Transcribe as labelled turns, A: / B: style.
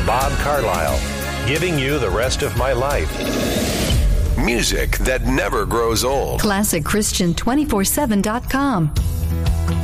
A: Bob Carlisle, giving you the rest of my life.
B: Music that never grows old.
C: ClassicChristian247.com.